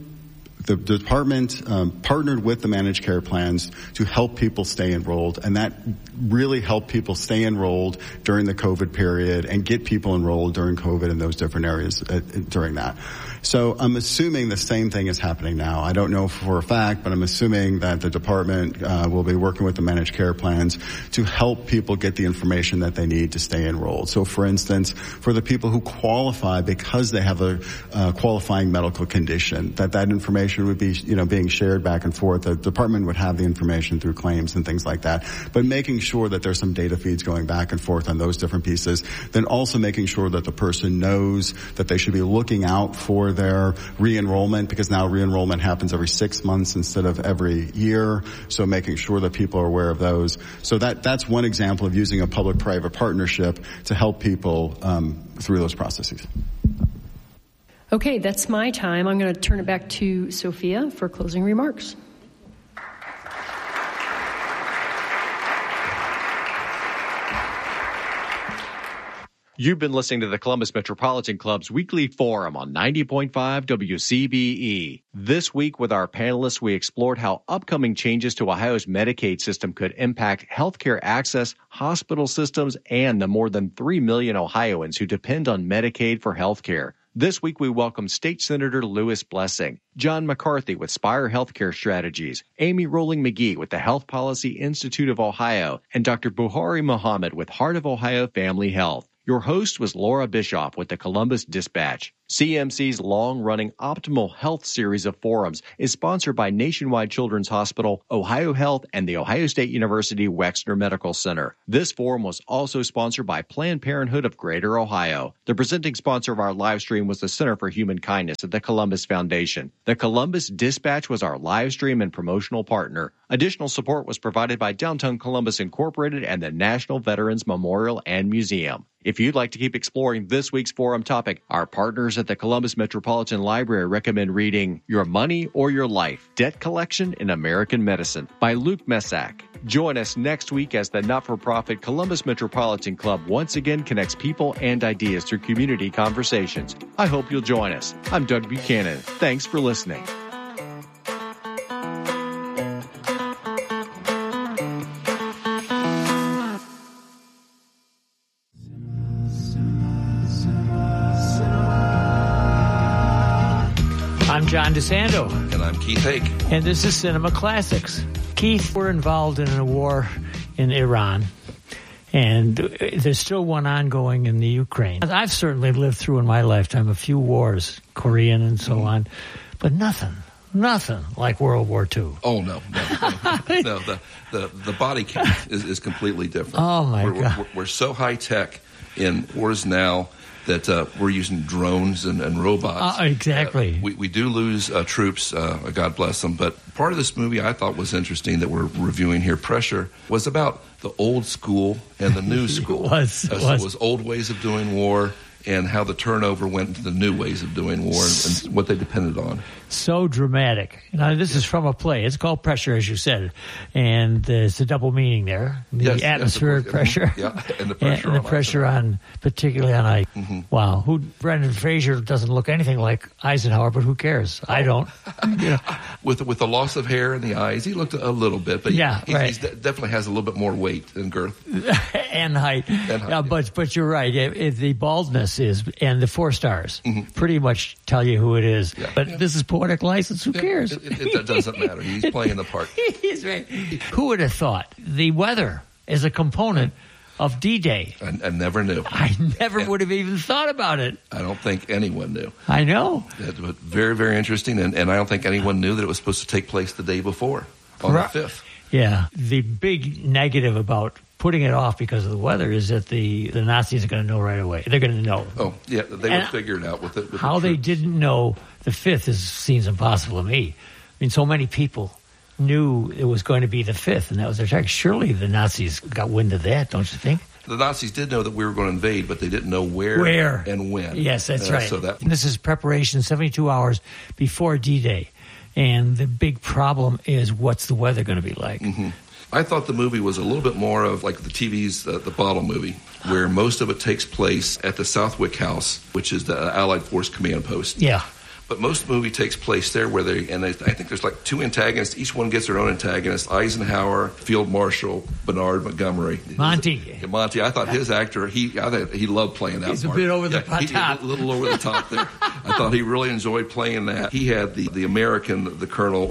partnered with the managed care plans to help people stay enrolled, and that really helped people stay enrolled during the COVID period and get people enrolled during COVID in those different areas during that. So I'm assuming the same thing is happening now. I don't know for a fact, but I'm assuming that the department will be working with the managed care plans to help people get the information that they need to stay enrolled. So for instance, for the people who qualify because they have a qualifying medical condition, that information would be, being shared back and forth. The department would have the information through claims and things like that. But making sure that there's some data feeds going back and forth on those different pieces, then also making sure that the person knows that they should be looking out for their re-enrollment, because now re-enrollment happens every 6 months instead of every year. So making sure that people are aware of those. So that's one example of using a public-private partnership to help people through those processes. Okay, that's my time. I'm going to turn it back to Sophia for closing remarks. You've been listening to the Columbus Metropolitan Club's weekly forum on 90.5 WCBE. This week with our panelists, we explored how upcoming changes to Ohio's Medicaid system could impact healthcare access, hospital systems, and the more than 3 million Ohioans who depend on Medicaid for healthcare. This week we welcome State Senator Louis Blessing, John McCarthy with Spire Healthcare Strategies, Amy Rowling McGee with the Health Policy Institute of Ohio, and Dr. Buhari Muhammad with Heart of Ohio Family Health. Your host was Laura Bischoff with the Columbus Dispatch. CMC's long-running Optimal Health series of forums is sponsored by Nationwide Children's Hospital, Ohio Health, and the Ohio State University Wexner Medical Center. This forum was also sponsored by Planned Parenthood of Greater Ohio. The presenting sponsor of our live stream was the Center for Human Kindness at the Columbus Foundation. The Columbus Dispatch was our live stream and promotional partner. Additional support was provided by Downtown Columbus Incorporated and the National Veterans Memorial and Museum. If you'd like to keep exploring this week's forum topic, our partners at the Columbus Metropolitan Library recommend reading Your Money or Your Life, Debt Collection in American Medicine by Luke Messack. Join us next week as the not-for-profit Columbus Metropolitan Club once again connects people and ideas through community conversations. I hope you'll join us. I'm Doug Buchanan. Thanks for listening. I'm John DeSando. And I'm Keith Hake. And this is Cinema Classics. Keith, we're involved in a war in Iran, and there's still one ongoing in the Ukraine. I've certainly lived through in my lifetime a few wars, Korean and so on, but nothing like World War II. Oh, no. The body count is completely different. Oh, my God. We're so high-tech in wars now that we're using drones and robots. Exactly. We do lose troops, God bless them. But part of this movie I thought was interesting that we're reviewing here, Pressure, was about the old school and the new school. It was old ways of doing war and how the turnover went to the new ways of doing war and what they depended on. So dramatic. Now, this is from a play. It's called Pressure, as you said, and there's a double meaning there. The atmospheric pressure. Yeah, and the pressure and the pressure on, particularly on Ike. Mm-hmm. Wow. Brendan Fraser doesn't look anything like Eisenhower, but who cares? I don't. With the loss of hair in the eyes, he looked a little bit, but he definitely has a little bit more weight and girth. and height. But you're right. The baldness is, and the 4 stars pretty much tell you who it is. Yeah. But this is poetic license. Who cares? It doesn't matter. He's playing the part. He's right. Who would have thought the weather is a component of D-Day? I never knew. I never would have even thought about it. I don't think anyone knew. I know. It was very, very interesting, and I don't think anyone knew that it was supposed to take place the day before, on the 5th. Yeah. The big negative about putting it off because of the weather is that the Nazis are going to know right away. They're going to know. Oh, yeah. They would figure it out with it. How they didn't know the 5th seems impossible to me. I mean, so many people knew it was going to be the 5th, and that was their target. Surely the Nazis got wind of that, don't you think? The Nazis did know that we were going to invade, but they didn't know where and when. Yes, that's right. This is preparation 72 hours before D-Day. And the big problem is, what's the weather going to be like? Mm-hmm. I thought the movie was a little bit more of like the TV's The Bottle movie, where most of it takes place at the Southwick House, which is the Allied Force Command Post. Yeah. But most of the movie takes place there I think there's like 2 antagonists. Each one gets their own antagonist. Eisenhower, Field Marshal, Bernard Montgomery. Monty. I thought his actor, he loved playing that He's part. a bit over the top. A little over the top there. I thought he really enjoyed playing that. He had the American, the Colonel,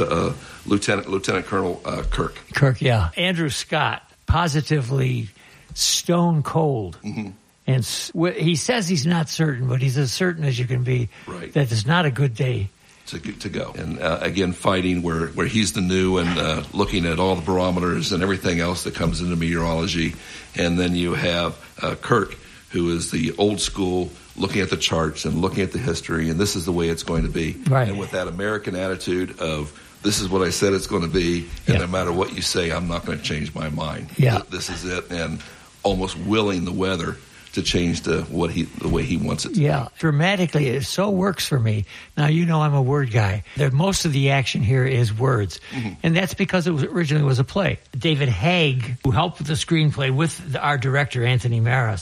Lieutenant Colonel Kirk. Kirk, yeah. Andrew Scott, positively stone cold. Mm-hmm. And he says he's not certain, but he's as certain as you can be that it's not a good day to go. And again, fighting where he's the new and looking at all the barometers and everything else that comes into meteorology. And then you have Kirk, who is the old school, looking at the charts and looking at the history, and this is the way it's going to be. Right. And with that American attitude of, this is what I said it's going to be, and no matter what you say, I'm not going to change my mind. Yeah. This is it, and almost willing the weather to change the way he wants it to be. Dramatically, it so works for me. Now, you know I'm a word guy. Most of the action here is words. Mm-hmm. And that's because it originally was a play. David Haig, who helped with the screenplay with our director, Anthony Maris,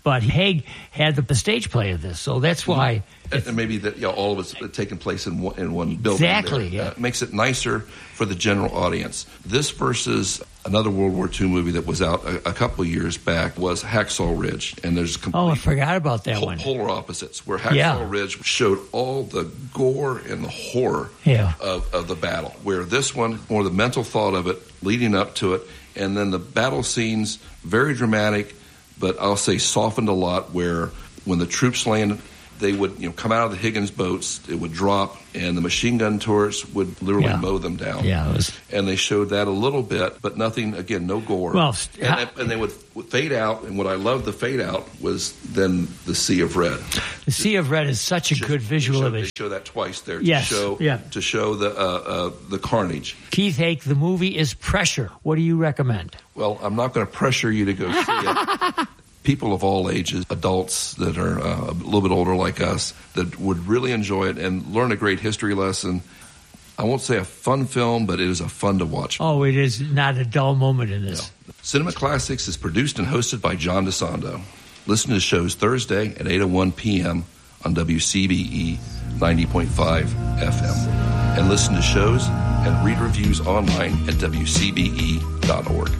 But Haig had the stage play of this, so that's why. And maybe that all of it's taking place in one building. Exactly. Yeah. It makes it nicer for the general audience. This versus another World War II movie that was out a couple of years back was Hacksaw Ridge, and there's I forgot about that one. Polar opposites, where Hacksaw Ridge showed all the gore and the horror of the battle, where this one, more the mental thought of it leading up to it, and then the battle scenes, very dramatic, but I'll say softened a lot, where when the troops landed, they would come out of the Higgins boats, it would drop, and the machine gun turrets would literally mow them down. Yeah, and they showed that a little bit, but nothing, again, no gore. Well, and they would fade out, and what I loved the fade out was then the Sea of Red. The Sea of Red is such a good visual image. They show that twice there to show the carnage. Keith Haig, the movie is Pressure. What do you recommend? Well, I'm not going to pressure you to go see it. People of all ages, adults that are a little bit older like us, that would really enjoy it and learn a great history lesson. I won't say a fun film, but it is a fun to watch. Oh, it is not a dull moment in this. No. Cinema Classics is produced and hosted by John DeSando. Listen to the shows Thursday at 8:01 p.m. on WCBE 90.5 FM. And listen to shows and read reviews online at WCBE.org.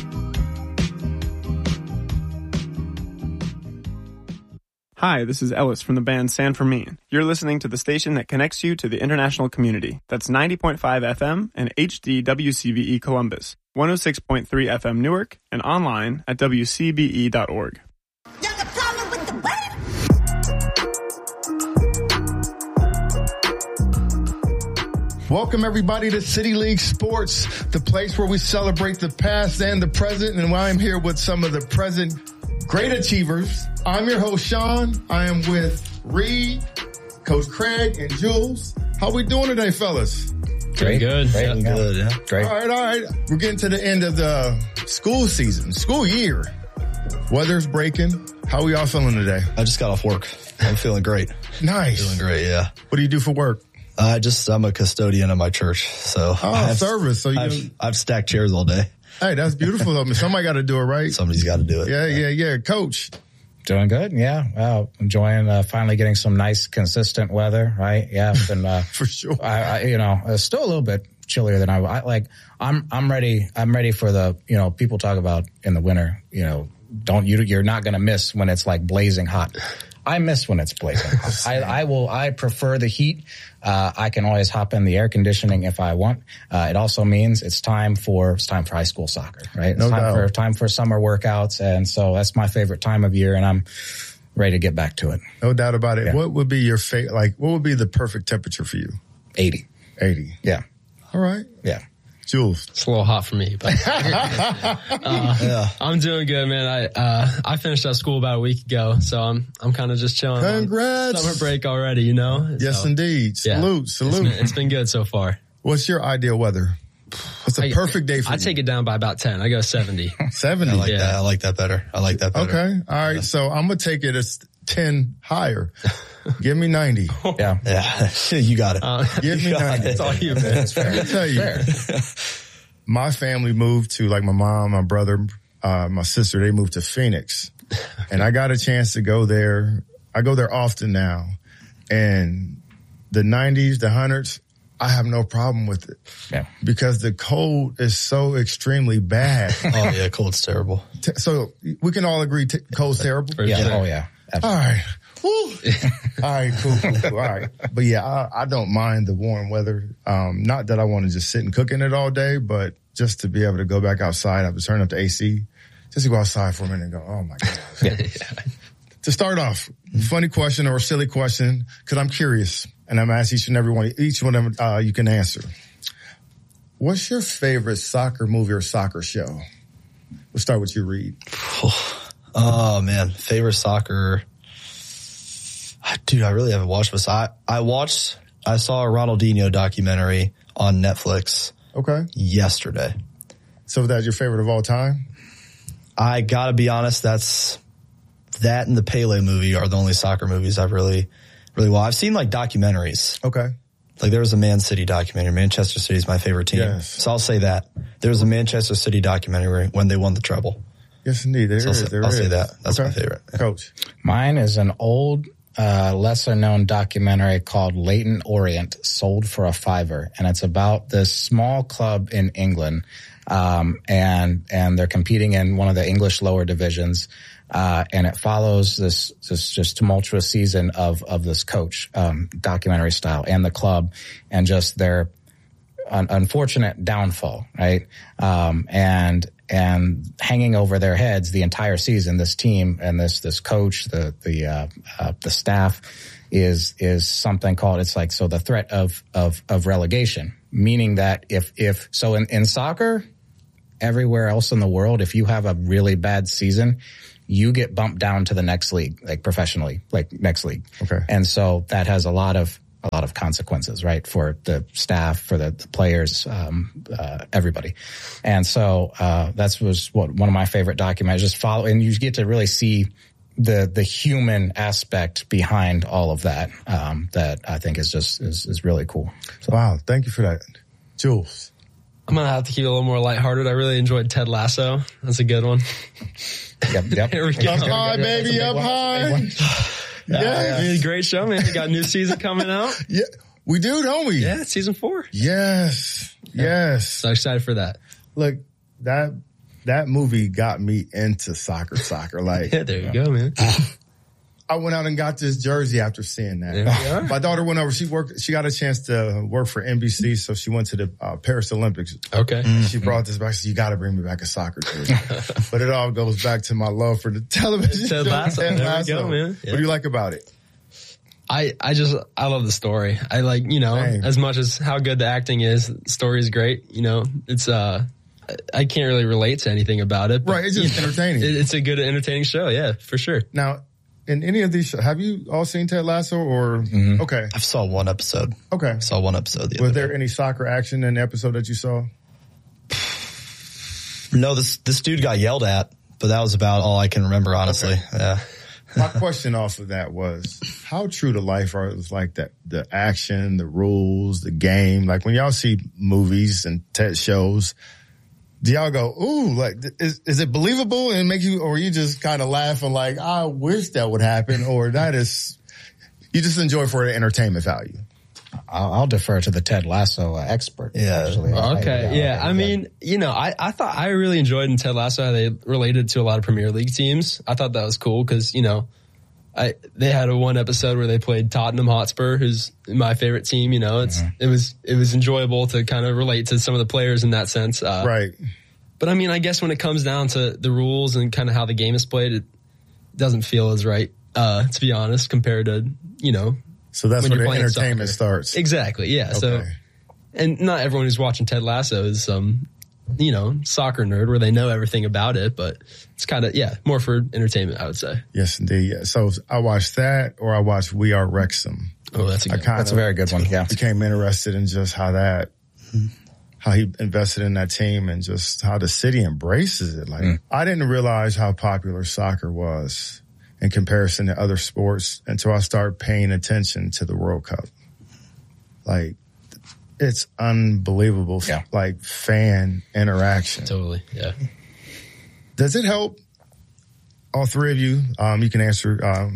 Hi, this is Ellis from the band San Fermin. You're listening to the station that connects you to the international community. That's 90.5 FM and HD WCBE Columbus, 106.3 FM Newark, and online at WCBE.org. Welcome, everybody, to City League Sports, the place where we celebrate the past and the present. And I'm here with some of the present great achievers. I'm your host, Sean. I am with Reed, Coach Craig, and Jules. How we doing today, fellas? Great. Good. Yeah. Great. All right. We're getting to the end of the school season, school year. Weather's breaking. How we all feeling today? I just got off work. I'm feeling great. Nice. Feeling great, yeah. What do you do for work? I'm a custodian of my church. So service. So I've stacked chairs all day. Hey, that's beautiful though. Somebody got to do it, right? Somebody's got to do it. Yeah. Coach. Doing good. Yeah. Enjoying, finally getting some nice, consistent weather, right? Yeah. Been, for sure. It's still a little bit chillier than I like. I'm ready. I'm ready for the, people talk about in the winter, you're not going to miss when it's like blazing hot. I miss when it's blazing hot. I prefer the heat. I can always hop in the air conditioning if I want. It also means it's time for high school soccer, right? It's time for summer workouts. And so that's my favorite time of year, and I'm ready to get back to it. No doubt about it. Yeah. What would be your what would be the perfect temperature for you? 80. 80. Yeah. All right. Yeah. Jules. It's a little hot for me, but I'm doing good, man. I finished up school about a week ago, so I'm kind of just chilling. Congrats. Summer break already, Yes, indeed. Salute. It's been good so far. What's your ideal weather? What's a perfect day for you? I take it down by about 10. I go 70. 70. I like that. I like that better. Okay. All right. So I'm going to take it as 10 higher. Give me 90. Yeah. You got it. Give me 90. It's all you, man. It's fair. Let me tell you. My family moved to, my mom, my brother, my sister, they moved to Phoenix. And I got a chance to go there. I go there often now. And the 90s, the 100s, I have no problem with it. Yeah. Because the cold is so extremely bad. Oh, yeah. Cold's terrible. So we can all agree cold's terrible? Yeah. Sure. Oh, yeah. Absolutely. All right. Woo. All right, cool. All right. But yeah, I don't mind the warm weather. Not that I want to just sit and cook in it all day, but just to be able to go back outside, I have to turn up the AC, just to go outside for a minute and go, oh my God. To start off, funny question or a silly question, because I'm curious, and I'm asking each one of them you can answer. What's your favorite soccer movie or soccer show? We'll start with you, Reed. Oh man, favorite soccer. Dude, I really haven't watched this. I saw a Ronaldinho documentary on Netflix. Okay. Yesterday. So that's your favorite of all time? I gotta be honest, that and the Pele movie are the only soccer movies I've really I've seen documentaries. Okay. There was a Man City documentary. Manchester City is my favorite team. Yes. So I'll say that. There was a Manchester City documentary when they won the treble. Yes, indeed. There I'll say that. That's my favorite. Yeah. Coach. Mine is an old, lesser known documentary called Leyton Orient, Sold for a $5, and it's about this small club in England, and they're competing in one of the English lower divisions, and it follows this just tumultuous season of this coach, documentary style, and the club, and just their unfortunate downfall, right? And hanging over their heads the entire season, this team and this coach, the staff is something called, it's like, so the threat of relegation, meaning that if so in soccer, everywhere else in the world, if you have a really bad season, you get bumped down to the next league, like professionally, like next league. Okay. And so that has a lot of consequences, right? For the staff, for the players, everybody. And so, that was one of my favorite documentaries, just follow, and you get to really see the human aspect behind all of that, that I think is really cool. So. Wow. Thank you for that. Jules. I'm going to have to keep it a little more lighthearted. I really enjoyed Ted Lasso. That's a good one. Yep. Here we go. Up high, baby, up high. Yeah. Great show, man. We got a new season coming out. Yeah, we do, don't we? Yeah, season 4. Yes. So excited for that. Look, that movie got me into soccer. Like, yeah, there you go, man. I went out and got this jersey after seeing that. My daughter went over. She got a chance to work for NBC, so she went to the Paris Olympics. Okay. She brought this back. She said, "You got to bring me back a soccer jersey." But it all goes back to my love for the television. Ted Lasso. There we go, man. What do you like about it? I love the story. I like, as much as how good the acting is, the story is great. It's, I can't really relate to anything about it. But, right. It's just entertaining. It's a good, entertaining show. Yeah, for sure. Now, in any of these shows, have you all seen Ted Lasso or? Mm-hmm. Okay. I saw one episode. Okay. Saw one episode. Was there any soccer action in the episode that you saw? No, this dude got yelled at, but that was about all I can remember, honestly. Okay. Yeah. My question off of that was, how true to life are it like that? The action, the rules, the game. Like when y'all see movies and TED shows, do y'all go, ooh, like, is it believable and make you, or you just kind of laughing like, I wish that would happen, or that is, you just enjoy for the entertainment value? I'll defer to the Ted Lasso expert. Yeah. Actually. Okay. I mean, I thought I really enjoyed in Ted Lasso how they related to a lot of Premier League teams. I thought that was cool because, they had one episode where they played Tottenham Hotspur, who's my favorite team. It was enjoyable to kind of relate to some of the players in that sense. Right. But I mean, I guess when it comes down to the rules and kind of how the game is played, it doesn't feel as right, to be honest, compared to, So that's when the entertainment soccer starts. Exactly. Yeah. Okay. So, and not everyone who's watching Ted Lasso is some, soccer nerd where they know everything about it, but it's kind of, more for entertainment, I would say. Yes, indeed. Yeah. So I watched that, or I watched We Are Wrexham. Oh, that's a very good one. Yeah. Became interested in just how he invested in that team and just how the city embraces it. Like, I didn't realize how popular soccer was in comparison to other sports until I started paying attention to the World Cup. Like, it's unbelievable, like, fan interaction. Totally, yeah. Does it help, all three of you, you can answer,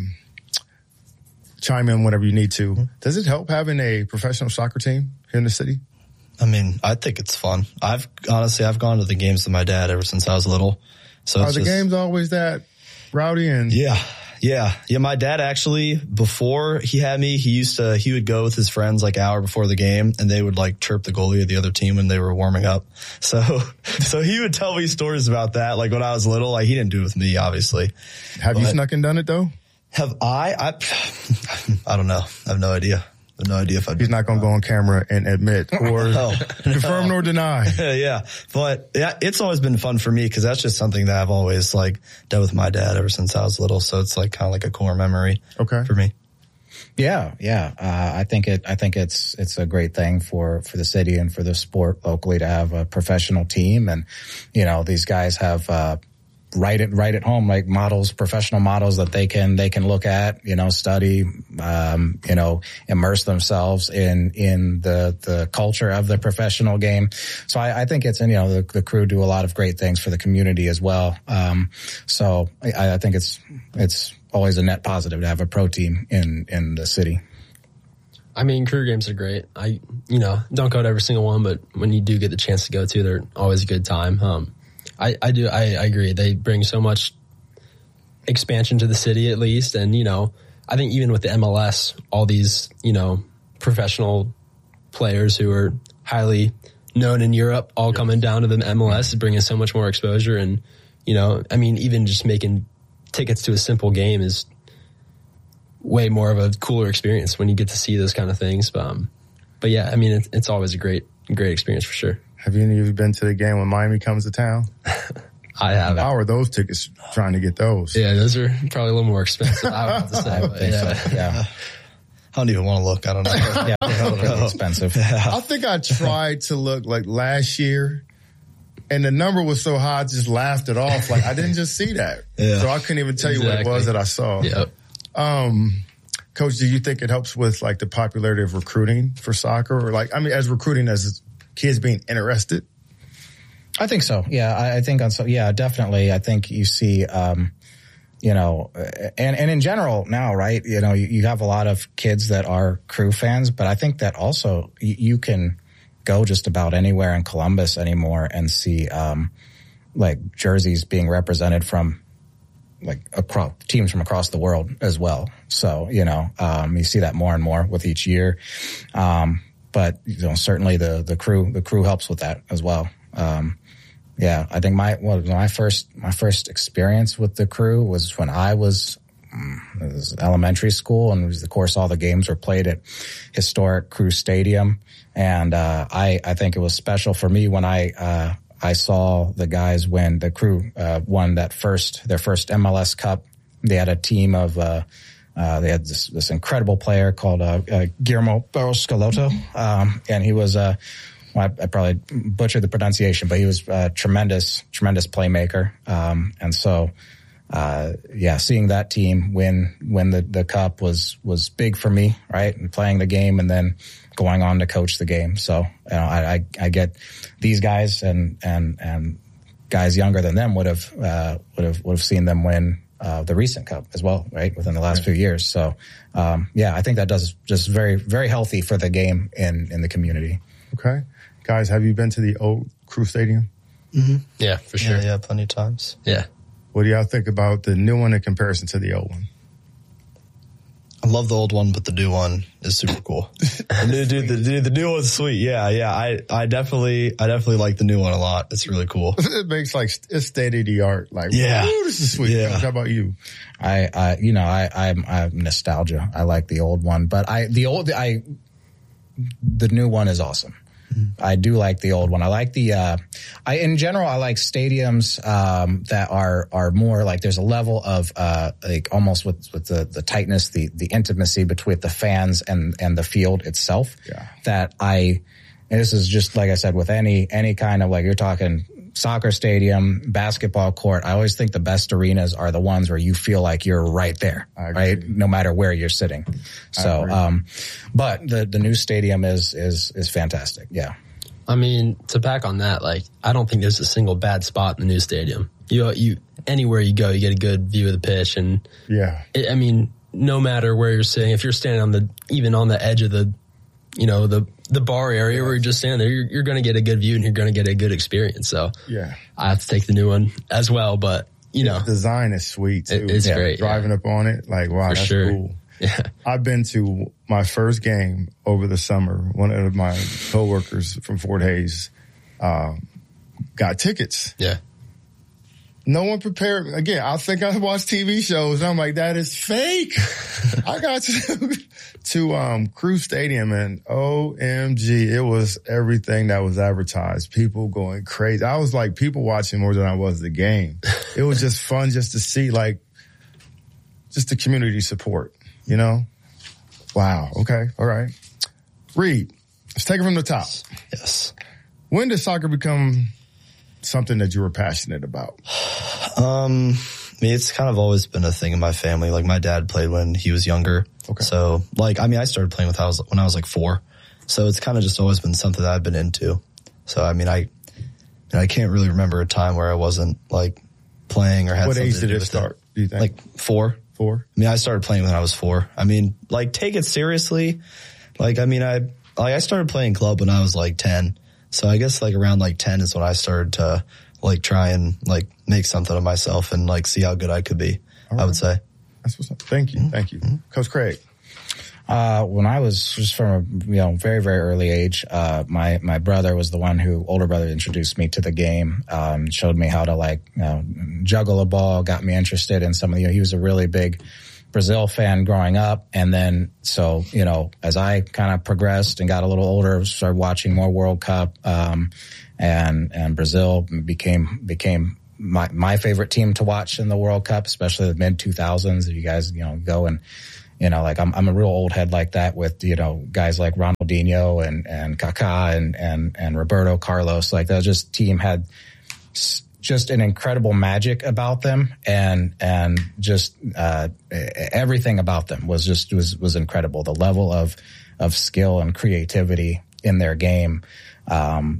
chime in whenever you need to. Does it help having a professional soccer team here in the city? I mean, I think it's fun. I've gone to the games with my dad ever since I was little. So are the games always that rowdy and? Yeah. My dad actually, before he had me, he would go with his friends like an hour before the game, and they would like chirp the goalie of the other team when they were warming up. So he would tell me stories about that. Like when I was little, like he didn't do it with me, obviously. Have you snuck and done it though? Have I don't know. I have no idea. I have no idea if He's not going to go on camera and admit or confirm nor deny. Yeah. But yeah, it's always been fun for me because that's just something that I've always like done with my dad ever since I was little. So it's like kind of like a core memory for me. Yeah. I think it's a great thing for the city and for the sport locally to have a professional team. And, these guys have, right at home, like models, professional models that they can look at, study, immerse themselves in the culture of the professional game. So I think it's, the crew do a lot of great things for the community as well. So I think it's always a net positive to have a pro team in the city. I mean, crew games are great. I don't go to every single one, but when you do get the chance to go to, they're always a good time. I agree. They bring so much expansion to the city, at least. And, I think even with the MLS, all these, professional players who are highly known in Europe all coming down to the MLS is bringing so much more exposure. And, even just making tickets to a simple game is way more of a cooler experience when you get to see those kind of things. But yeah, it's always a great experience for sure. Have any of you been to the game when Miami comes to town? I haven't. How are those tickets trying to get those? Yeah, those are probably a little more expensive, I would have to say. I would think so. Yeah. I don't even want to look. I don't know. Yeah, they're really expensive. I think I tried to look like last year, and the number was so high I just laughed it off. Like I didn't just see that. Yeah. So I couldn't even tell you what it was that I saw. Yep. Coach, do you think it helps with like the popularity of recruiting for soccer, or as recruiting as kids being interested? I think so. Yeah, I think definitely. I think you see, and in general now, right? You have a lot of kids that are crew fans, but I think that also you can go just about anywhere in Columbus anymore and see, jerseys being represented from across teams from across the world as well. So, you see that more and more with each year. But certainly the crew helps with that as well. I think my first experience with the crew was when it was elementary school, and of course all the games were played at historic Crew Stadium. And, I think it was special for me when I saw the guys when the crew, won their first MLS Cup. They had a team of, they had this incredible player called, Guillermo Scalotto. And he was, I probably butchered the pronunciation, but he was a tremendous playmaker. And so, seeing that team win the cup was big for me, right? And playing the game and then going on to coach the game. So, I get these guys and guys younger than them would have seen them win, the recent cup as well, right? Within the last few years. So, I think that does just very, very healthy for the game in the community. Okay. Guys, have you been to the old Crew Stadium? Mm-hmm. Yeah, for sure. Yeah, plenty of times. Yeah. What do y'all think about the new one in comparison to the old one? I love the old one, but the new one is super cool. The new one's sweet. Yeah. I definitely like the new one a lot. It's really cool. It makes it's state of the art. Ooh, this is sweet. Yeah. How about you? I'm nostalgia. I like the old one, but the new one is awesome. I do like the old one. I like in general, I like stadiums, that are more like there's a level of, almost with the tightness, the intimacy between the fans and the field itself. Yeah. And this is just, like I said, with any kind of you're talking soccer stadium, basketball court, I always think the best arenas are the ones where you feel like you're right there, right? No matter where you're sitting. So, but the new stadium is fantastic. Yeah. To back on that, I don't think there's a single bad spot in the new stadium. You anywhere you go, you get a good view of the pitch, and no matter where you're sitting, if you're standing even on the edge of the bar area where you're just standing there, you're going to get a good view and you're going to get a good experience. So I have to take the new one as well, but the design is sweet too. It's great. Driving up on it, wow, that's cool. Yeah. I've been to my first game over the summer. One of my coworkers from Fort Hays, got tickets. Yeah. No one prepared. Again, I think I watched TV shows and I'm like, that is fake. I got to Crew Stadium and OMG, it was everything that was advertised. People going crazy. I was people watching more than I was the game. It was just fun just to see just the community support, Wow. Okay. All right. Reed, let's take it from the top. Yes. When did soccer become something that you were passionate about? I mean, it's kind of always been a thing in my family. Like my dad played when he was younger. Okay. So like, I mean, I started playing when I was like 4. So it's kind of just always been something that I've been into. So, I mean, I can't really remember a time where I wasn't like playing or had what something age to did do it with start? Do you think? Like 4. 4? I mean, I started playing when I was 4. I mean, like take it seriously. Like, I mean, I started playing club when I was like 10. So I guess like around like 10 is when I started to like try and like make something of myself and like see how good I could be. Right. I would say. That's what's up. Thank you. Thank you. Coach Craig. When I was just from a very, very early age, my brother was the one older brother introduced me to the game, showed me how to like, juggle a ball, got me interested in some of he was a really big Brazil fan growing up. And then, so, as I kind of progressed and got a little older, started watching more World Cup, and Brazil became my favorite team to watch in the World Cup, especially the mid 2000s. If you guys, go and, like I'm a real old head like that with, guys like Ronaldinho and Kaká and Roberto Carlos. Like that just team had just an incredible magic about them and just, everything about them was incredible. The level of skill and creativity in their game,